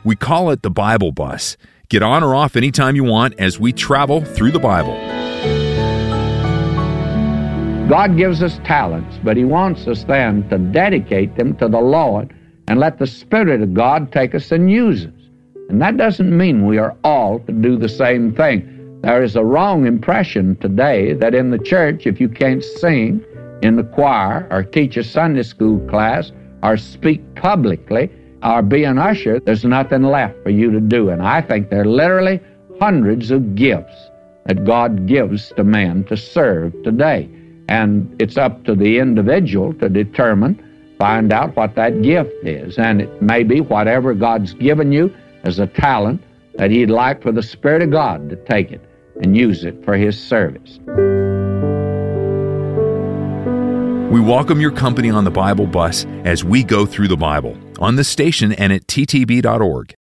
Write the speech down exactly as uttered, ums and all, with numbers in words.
We call it the Bible Bus. Get on or off anytime you want as we travel through the Bible. God gives us talents, but He wants us then to dedicate them to the Lord and let the Spirit of God take us and use us. And that doesn't mean we are all to do the same thing. There is a wrong impression today that in the church, if you can't sing in the choir or teach a Sunday school class or speak publicly or be an usher, there's nothing left for you to do. And I think there are literally hundreds of gifts that God gives to man to serve today. And it's up to the individual to determine, find out what that gift is. And it may be whatever God's given you as a talent that He'd like for the Spirit of God to take it and use it for His service. We welcome your company on the Bible Bus as we go through the Bible on this station and at T T B dot org.